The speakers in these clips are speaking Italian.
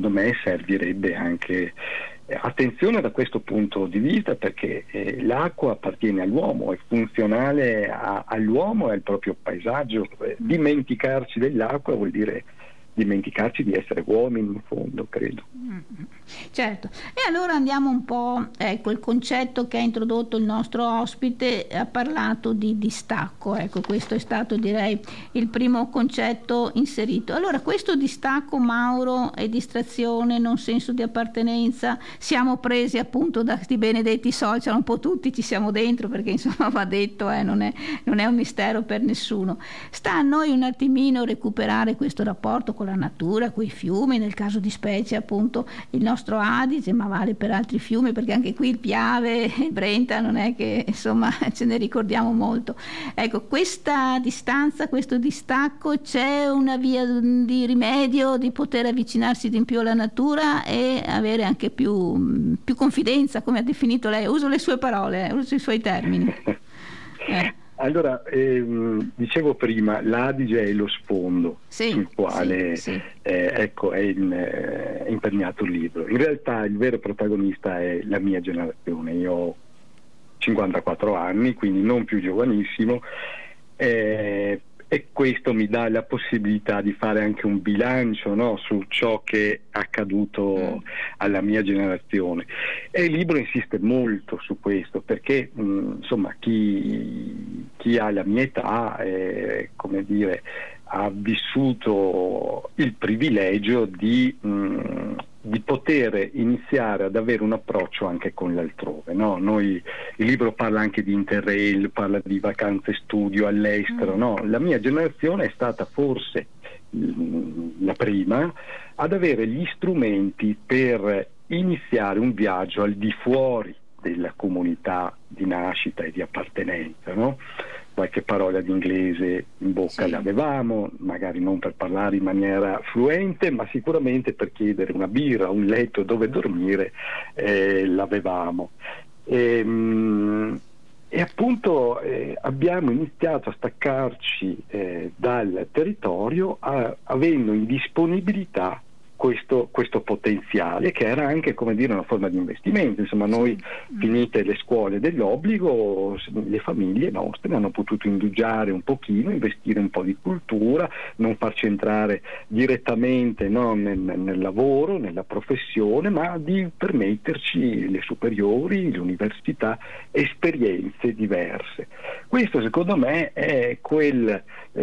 secondo me servirebbe anche attenzione da questo punto di vista, perché l'acqua appartiene all'uomo, è funzionale all'uomo e al proprio paesaggio. Dimenticarci dell'acqua vuol dire dimenticarci di essere uomini, in fondo, credo. Certo, e allora andiamo un po', ecco, il concetto che ha introdotto il nostro ospite ha parlato di distacco, ecco, questo è stato, direi, il primo concetto inserito. Allora, questo distacco, Mauro, e distrazione, non senso di appartenenza, siamo presi appunto da questi benedetti social, un po' tutti ci siamo dentro, perché insomma va detto, non è un mistero per nessuno. Sta a noi un attimino recuperare questo rapporto con la natura, con i fiumi, nel caso di specie appunto il nostro Adige, ma vale per altri fiumi, perché anche qui il Piave, il Brenta, non è che insomma ce ne ricordiamo molto. Ecco, questa distanza, questo distacco, c'è una via di rimedio, di poter avvicinarsi di più alla natura e avere anche più confidenza, come ha definito lei? Uso le sue parole, uso i suoi termini. Allora, dicevo prima, l'Adige è lo sfondo sul quale ecco, è imperniato il libro. In realtà il vero protagonista è la mia generazione. Io ho 54 anni, quindi non più giovanissimo, e questo mi dà la possibilità di fare anche un bilancio, no, su ciò che è accaduto alla mia generazione. E il libro insiste molto su questo, perché insomma chi ha la mia età, come dire, ha vissuto il privilegio di poter iniziare ad avere un approccio anche con l'altrove, no? Il libro parla anche di interrail, parla di vacanze studio all'estero, no? La mia generazione è stata forse la prima ad avere gli strumenti per iniziare un viaggio al di fuori della comunità di nascita e di appartenenza, no? Qualche parola di inglese in bocca l'avevamo, magari non per parlare in maniera fluente, ma sicuramente per chiedere una birra, un letto dove dormire, l'avevamo. E appunto abbiamo iniziato a staccarci dal territorio avendo in disponibilità questo potenziale, che era anche, come dire, una forma di investimento. Insomma, noi, finite le scuole dell'obbligo, le famiglie nostre hanno potuto indugiare un pochino, investire un po' di cultura, non farci entrare direttamente, no, nel lavoro, nella professione, ma di permetterci le superiori, l'università, esperienze diverse. Questo, secondo me, è quella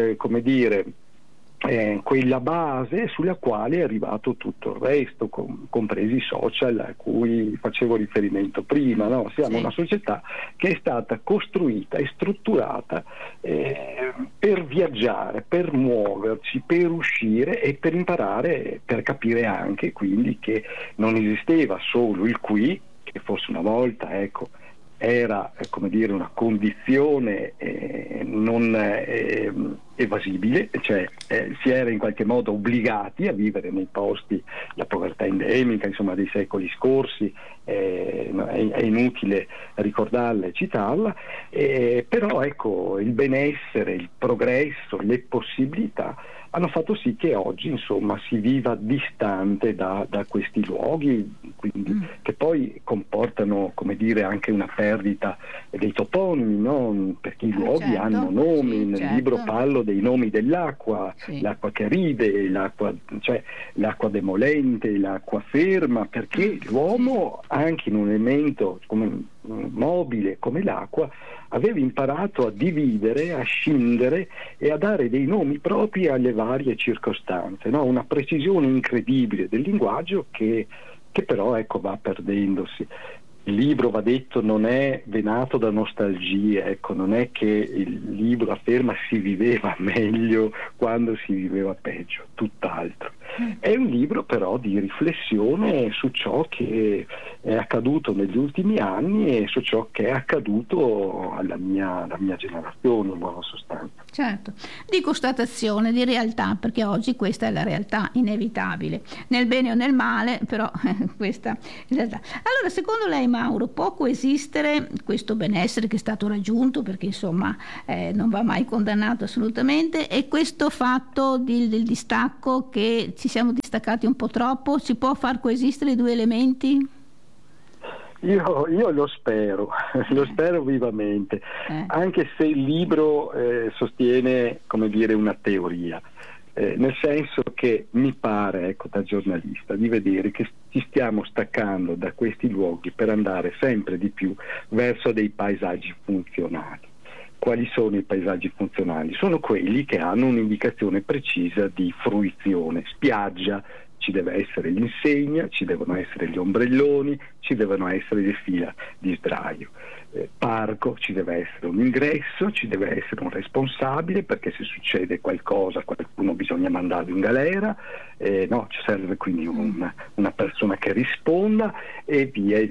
base sulla quale è arrivato tutto il resto, compresi i social a cui facevo riferimento prima, no? Siamo una società che è stata costruita e strutturata per viaggiare, per muoverci, per uscire e per imparare, per capire anche quindi che non esisteva solo il qui, che forse una volta, ecco, era, come dire, una condizione non evasibile, cioè si era in qualche modo obbligati a vivere nei posti, la povertà endemica, insomma, dei secoli scorsi, è inutile ricordarla e citarla, però ecco, il benessere, il progresso, le possibilità hanno fatto sì che oggi, insomma, si viva distante da questi luoghi, quindi, che poi comportano, come dire, anche una perdita dei toponimi, no? Perché i luoghi hanno nomi. Nel libro parlo dei nomi dell'acqua, l'acqua che ride, l'acqua demolente, l'acqua ferma, perché l'uomo, anche in un elemento mobile come l'acqua, aveva imparato a dividere, a scindere e a dare dei nomi propri alle varie circostanze, no? Una precisione incredibile del linguaggio che però, ecco, va perdendosi. Il libro, va detto, non è venato da nostalgia, ecco, non è che il libro afferma si viveva meglio quando si viveva peggio, tutt'altro. È un libro però di riflessione su ciò che è accaduto negli ultimi anni e su ciò che è accaduto alla mia generazione, in buona sostanza. Certo, di constatazione, di realtà, perché oggi questa è la realtà inevitabile, nel bene o nel male, però questa è la realtà. Allora, secondo lei, Mauro, può coesistere questo benessere che è stato raggiunto, perché insomma non va mai condannato assolutamente, e questo fatto del distacco, che ci siamo distaccati un po' troppo, si può far coesistere i due elementi? Io lo spero, lo spero vivamente, anche se il libro sostiene, come dire, una teoria, nel senso che mi pare, ecco, da giornalista, di vedere che ci stiamo staccando da questi luoghi per andare sempre di più verso dei paesaggi funzionali. Quali sono i paesaggi funzionali? Sono quelli che hanno un'indicazione precisa di fruizione: spiaggia, ci deve essere l'insegna, ci devono essere gli ombrelloni, ci devono essere le fila di sdraio. Parco, ci deve essere un ingresso, ci deve essere un responsabile, perché se succede qualcosa qualcuno bisogna mandarlo in galera, no, ci serve quindi una persona che risponda e via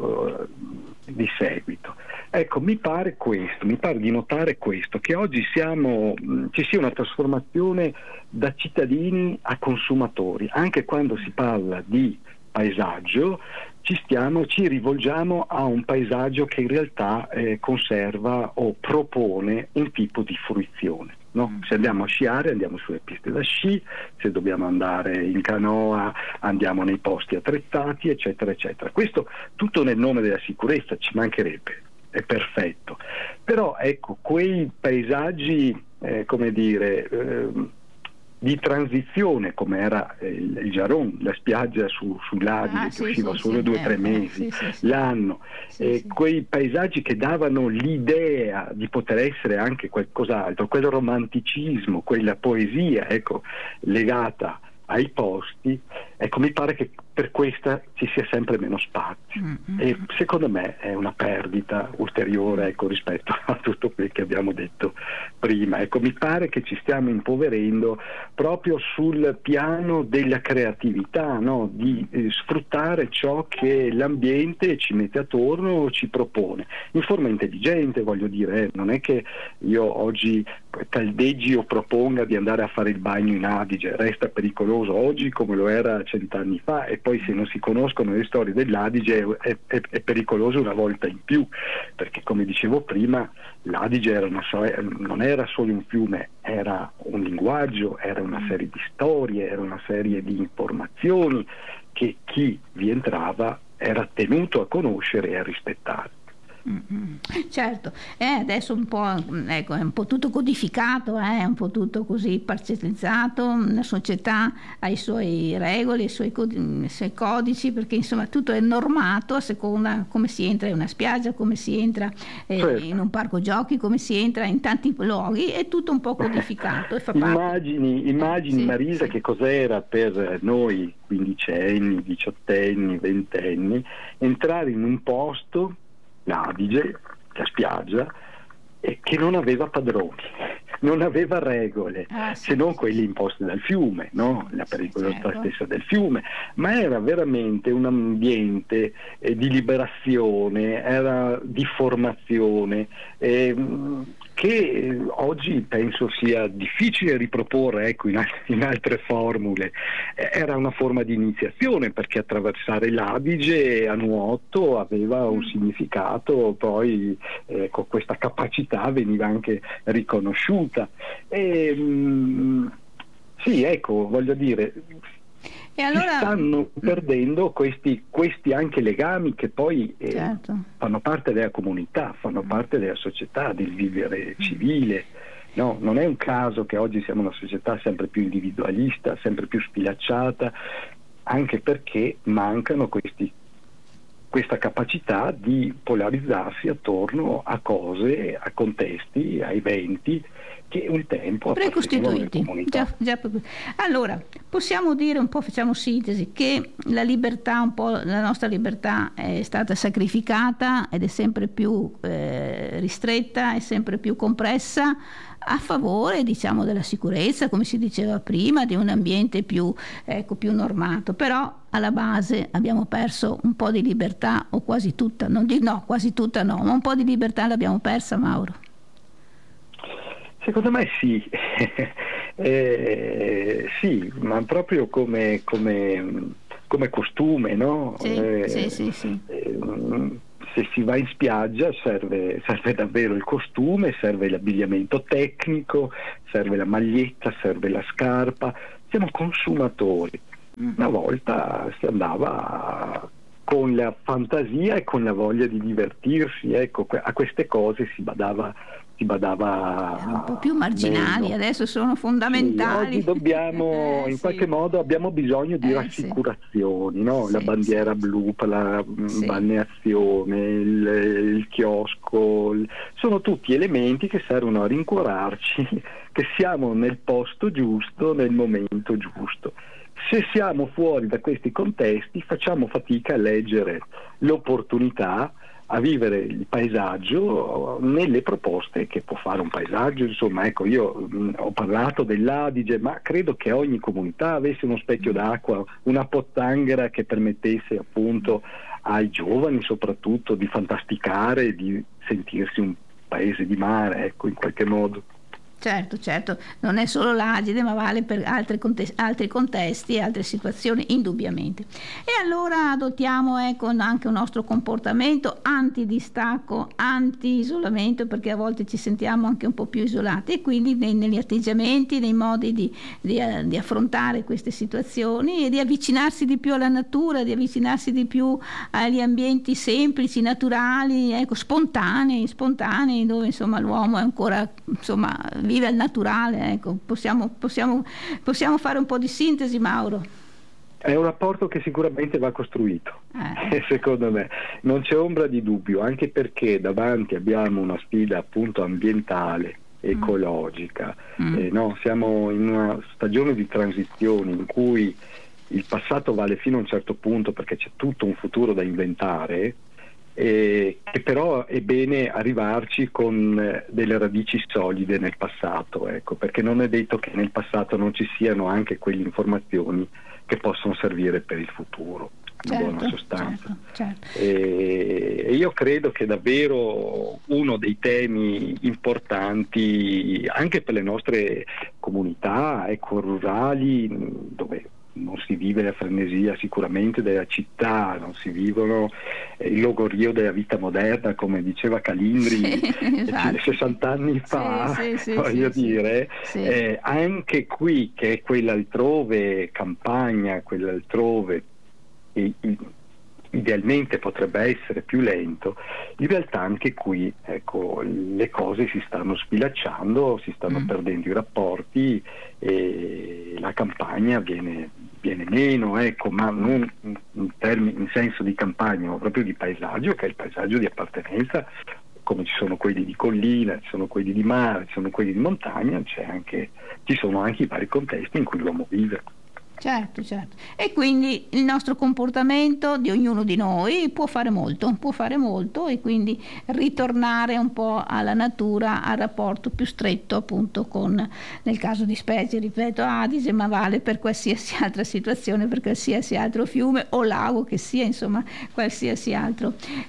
di seguito. Ecco, mi pare di notare questo, che oggi ci sia una trasformazione da cittadini a consumatori. Anche quando si parla di paesaggio ci rivolgiamo a un paesaggio che in realtà conserva o propone un tipo di fruizione. No? Se andiamo a sciare andiamo sulle piste da sci, se dobbiamo andare in canoa andiamo nei posti attrezzati, eccetera, eccetera. Questo tutto nel nome della sicurezza, ci mancherebbe, è perfetto. Però ecco, quei paesaggi, come dire, di transizione, come era il Jaron, la spiaggia sull'Adige, che usciva solo 2 o 3 mesi l'anno, quei paesaggi che davano l'idea di poter essere anche qualcos'altro, quel romanticismo, quella poesia, ecco, legata ai posti, ecco, mi pare che per questa ci sia sempre meno spazio, e secondo me è una perdita ulteriore, ecco, rispetto a tutto quel che abbiamo detto prima. Ecco, mi pare che ci stiamo impoverendo proprio sul piano della creatività, no? Di sfruttare ciò che l'ambiente ci mette attorno, ci propone in forma intelligente, voglio dire, non è che io oggi caldeggi o proponga di andare a fare il bagno in Adige, resta pericoloso oggi come lo era 100 anni fa, e poi se non si conoscono le storie dell'Adige è pericoloso una volta in più, perché come dicevo prima l'Adige non era solo un fiume, era un linguaggio, era una serie di storie, era una serie di informazioni che chi vi entrava era tenuto a conoscere e a rispettare. Certo, adesso un po', ecco, è un po' tutto codificato, è un po' tutto così parcellizzato, la società ha i suoi regole, i suoi codici, perché insomma tutto è normato a seconda come si entra in una spiaggia, come si entra in un parco giochi, come si entra in tanti luoghi, è tutto un po' codificato. E fa immagini Marisa, che cos'era per noi quindicenni, diciottenni, ventenni entrare in un posto, l'Adige, la spiaggia, che non aveva padroni, non aveva regole, se non quelle imposte dal fiume, no? La pericolosità stessa del fiume, ma era veramente un ambiente di liberazione, era di formazione, che oggi penso sia difficile riproporre, ecco, in altre formule. Era una forma di iniziazione, perché attraversare l'Adige a nuoto aveva un significato, poi con questa capacità veniva anche riconosciuta. Sì, ecco, voglio dire, e allora si stanno perdendo questi anche legami che poi fanno parte della comunità, fanno parte della società, del vivere civile. No, non è un caso che oggi siamo una società sempre più individualista, sempre più sfilacciata, anche perché mancano questa capacità di polarizzarsi attorno a cose, a contesti, a eventi che un tempo precostituiti. Allora, possiamo dire un po', facciamo sintesi, che la libertà, un po' la nostra libertà è stata sacrificata ed è sempre più ristretta, è sempre più compressa a favore, diciamo, della sicurezza, come si diceva prima, di un ambiente più normato. Però alla base abbiamo perso un po' di libertà, o quasi tutta, quasi tutta no, ma un po' di libertà l'abbiamo persa, Mauro. Secondo me sì, sì, ma proprio come costume, no? Sì, sì, sì, sì. Se si va in spiaggia serve davvero il costume, serve l'abbigliamento tecnico, serve la maglietta, serve la scarpa. Siamo consumatori. Una volta si andava con la fantasia e con la voglia di divertirsi, ecco, a queste cose si Erano un po' più badava marginali, meno. adesso sono Sì, oggi fondamentali. dobbiamo, in qualche Sì, modo abbiamo bisogno di sì, rassicurazioni, no? La sì, sì, bandiera blu per la sì, balneazione, il chiosco, sono tutti elementi che servono a rincuorarci che siamo nel posto giusto, nel momento giusto. Se siamo fuori da questi contesti facciamo fatica a leggere l'opportunità, a vivere il paesaggio nelle proposte che può fare un paesaggio. Insomma, ecco, io ho parlato dell'Adige, ma credo che ogni comunità avesse uno specchio d'acqua, una pozzanghera che permettesse appunto ai giovani soprattutto di fantasticare, di sentirsi un paese di mare, ecco, in qualche modo. certo, certo, non è solo l'Agide, ma vale per altri contesti e altre situazioni, indubbiamente. E allora adottiamo, ecco, anche un nostro comportamento anti-distacco, anti-isolamento, perché a volte ci sentiamo anche un po' più isolati, e quindi negli atteggiamenti, nei modi di affrontare queste situazioni e di avvicinarsi di più alla natura, di avvicinarsi di più agli ambienti semplici, naturali, ecco, spontanei, dove insomma l'uomo è ancora, insomma, vive al naturale, ecco. Possiamo fare un po' di sintesi, Mauro? È un rapporto che sicuramente va costruito, Eh, secondo me, non c'è ombra di dubbio, anche perché davanti abbiamo una sfida appunto ambientale, ecologica, mm, no? Siamo in una stagione di transizione in cui il passato vale fino a un certo punto perché c'è tutto un futuro da inventare, che però è bene arrivarci con delle radici solide nel passato, ecco, perché non è detto che nel passato non ci siano anche quelle informazioni che possono servire per il futuro, in buona certo, sostanza. certo, certo. E io credo che davvero uno dei temi importanti anche per le nostre comunità, ecco, rurali, dove non si vive la frenesia sicuramente della città, non si vivono il logorio della vita moderna, come diceva Calindri Sì, infatti. 60 anni Sì, fa, sì, sì, voglio sì, sì, dire, sì. anche qui che è quell'altrove campagna, quell'altrove che idealmente potrebbe essere più lento, in realtà anche qui, ecco, le cose si stanno sfilacciando, si stanno perdendo i rapporti e la campagna viene meno, ecco, ma non in senso di campagna, ma proprio di paesaggio, che è il paesaggio di appartenenza, come ci sono quelli di collina, ci sono quelli di mare, ci sono quelli di montagna, ci sono anche i vari contesti in cui l'uomo vive. Certo, certo. E quindi il nostro comportamento di ognuno di noi può fare molto, e quindi ritornare un po' alla natura, al rapporto più stretto appunto con, nel caso di specie, ripeto, Adige, ma vale per qualsiasi altra situazione, per qualsiasi altro fiume o lago che sia, insomma, qualsiasi altro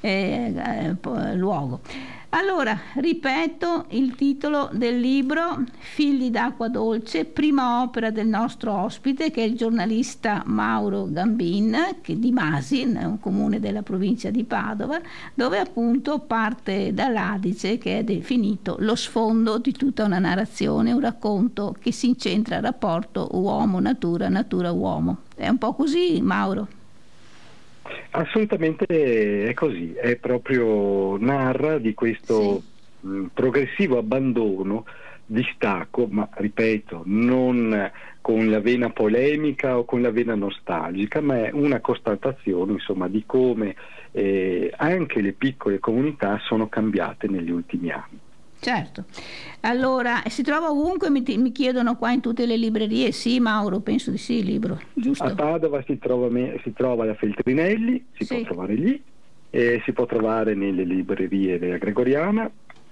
luogo. Allora, ripeto il titolo del libro: Figli d'acqua dolce, prima opera del nostro ospite, che è il giornalista Mauro Gambin, che di Masin, un comune della provincia di Padova, dove appunto parte dall'Adige, che è definito lo sfondo di tutta una narrazione, un racconto che si incentra al rapporto uomo-natura, natura-uomo. È un po' così, Mauro? Assolutamente è così, è proprio narra di Sì. questo progressivo abbandono, distacco, ma ripeto, non con la vena polemica o con la vena nostalgica, ma è una constatazione, insomma, di come anche le piccole comunità sono cambiate negli ultimi anni. Certo, allora si trova ovunque, mi chiedono qua in tutte le librerie. Sì, Mauro, penso di sì, il libro, A giusto? Padova si trova da Feltrinelli, si può Sì. trovare lì, si può trovare nelle librerie della Gregoriana,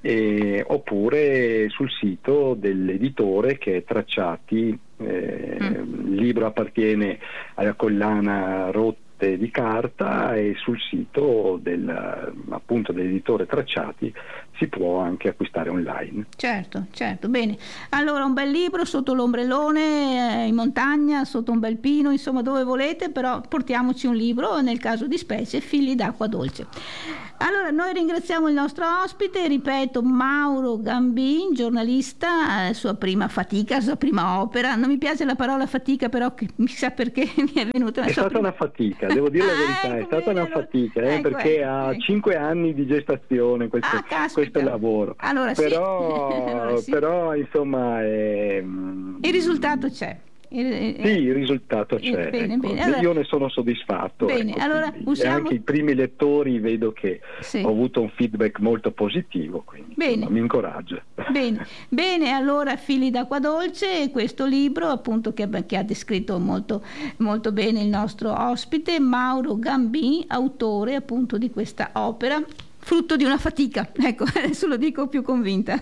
oppure sul sito dell'editore che è Tracciati. Il libro appartiene alla collana Rotte esiste di carta, e sul sito appunto dell'editore Tracciati si può anche acquistare online. Certo, bene. Allora, un bel libro sotto l'ombrellone, in montagna, sotto un bel pino, insomma dove volete, però portiamoci un libro, nel caso di specie, Figli d'acqua dolce. Allora, noi ringraziamo il nostro ospite, ripeto, Mauro Gambin, giornalista, sua prima fatica, sua prima opera. Non mi piace la parola fatica, però che mi sa perché mi è venuta. È stata una fatica, devo dire la verità, è stata una fatica, perché ha 5 anni di gestazione questo lavoro. Allora, però, sì. Però insomma il risultato c'è. Sì, il risultato c'è. Bene, ecco. bene. Allora, io ne sono soddisfatto. Bene, ecco, allora e anche i primi lettori vedo che ho avuto un feedback molto positivo, quindi insomma, mi incoraggia. Bene, allora Figli d'acqua dolce, questo libro appunto che ha descritto molto, molto bene il nostro ospite, Mauro Gambin, autore appunto di questa opera. Frutto di una fatica, ecco, adesso lo dico più convinta.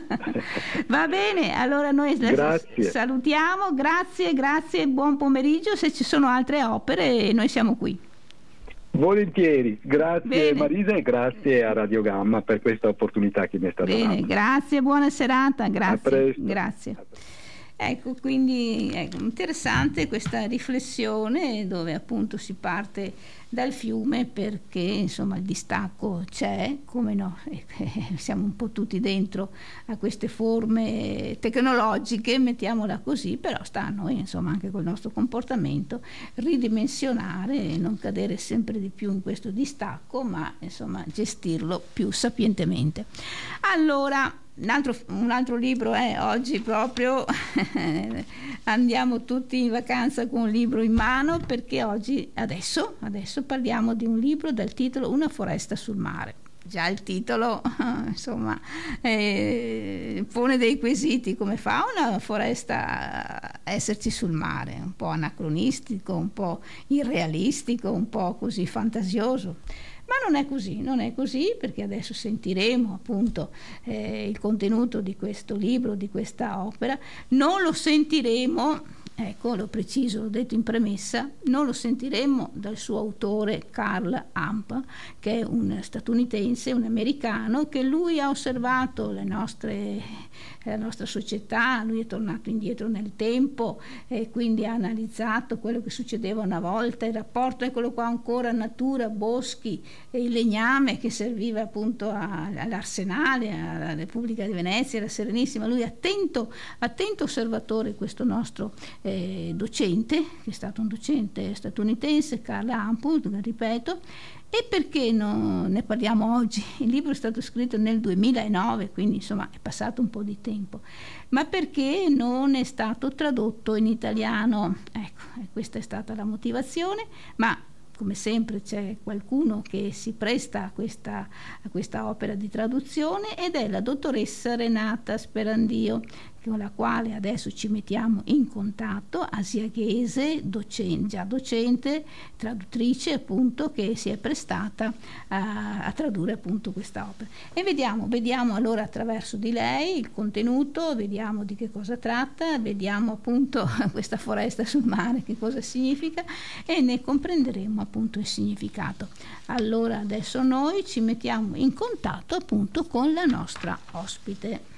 Va bene, allora noi salutiamo, grazie, buon pomeriggio. Se ci sono altre opere noi siamo qui. Volentieri, grazie Marisa, e grazie a Radio Gamma per questa opportunità che mi è stata data. Grazie, buona serata, grazie. A presto. Grazie. Ecco, quindi interessante questa riflessione dove appunto si parte dal fiume, perché insomma il distacco c'è, come no, siamo un po' tutti dentro a queste forme tecnologiche, mettiamola così, però sta a noi insomma anche col nostro comportamento ridimensionare e non cadere sempre di più in questo distacco, ma insomma gestirlo più sapientemente. Allora, un altro libro è oggi proprio andiamo tutti in vacanza con un libro in mano, perché adesso parliamo di un libro dal titolo Una foresta sul mare. Già il titolo insomma pone dei quesiti: come fa una foresta a esserci sul mare? Un po' anacronistico, un po' irrealistico, un po' così fantasioso. Ma non è così, perché adesso sentiremo appunto il contenuto di questo libro, di questa opera. Non lo sentiremo, ecco, l'ho preciso, l'ho detto in premessa, non lo sentiremo dal suo autore Carl Amp, che è un statunitense, un americano, che lui ha osservato la nostra società, lui è tornato indietro nel tempo e quindi ha analizzato quello che succedeva una volta, il rapporto, eccolo qua ancora, natura, boschi e il legname che serviva appunto all'Arsenale, alla Repubblica di Venezia, alla Serenissima. Lui attento osservatore, questo nostro docente, che è stato un docente statunitense, Carl Amp, ripeto. E perché ne parliamo oggi? Il libro è stato scritto nel 2009, quindi insomma è passato un po' di tempo, ma perché non è stato tradotto in italiano? Ecco, questa è stata la motivazione, ma come sempre c'è qualcuno che si presta a questa opera di traduzione, ed è la dottoressa Renata Sperandio, con la quale adesso ci mettiamo in contatto, asiaghese, docente, traduttrice appunto, che si è prestata a tradurre appunto questa opera. E vediamo allora attraverso di lei il contenuto, vediamo di che cosa tratta, vediamo appunto questa foresta sul mare che cosa significa, e ne comprenderemo appunto il significato. Allora adesso noi ci mettiamo in contatto appunto con la nostra ospite.